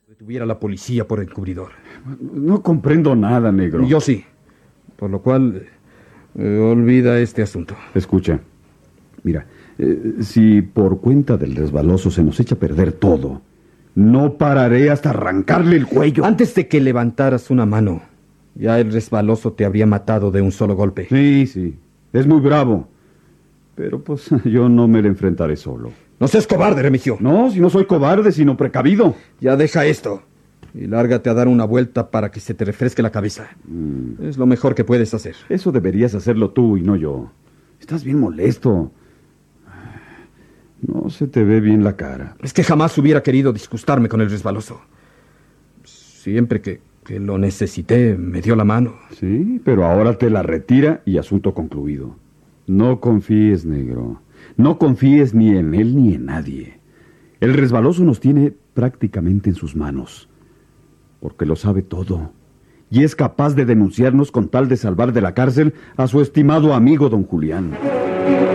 Detuviera a la policía por encubridor. No comprendo nada, negro. Yo sí. Por lo cual, olvida este asunto. Escucha, mira, si por cuenta del resbaloso se nos echa a perder todo, no pararé hasta arrancarle el cuello. Antes de que levantaras una mano, ya el resbaloso te habría matado de un solo golpe. Sí, es muy bravo. Pero pues yo no me le enfrentaré solo. No seas cobarde, Remigio. No, si no soy cobarde, sino precavido. Ya deja esto y lárgate a dar una vuelta para que se te refresque la cabeza. Es lo mejor que puedes hacer. Eso deberías hacerlo tú y no yo. Estás bien molesto. No se te ve bien la cara. Es que jamás hubiera querido disgustarme con el resbaloso. Siempre que lo necesité, me dio la mano. Sí, pero ahora te la retira y asunto concluido. No confíes, negro. No confíes ni en él ni en nadie. El resbaloso nos tiene prácticamente en sus manos, porque lo sabe todo, y es capaz de denunciarnos con tal de salvar de la cárcel a su estimado amigo don Julián.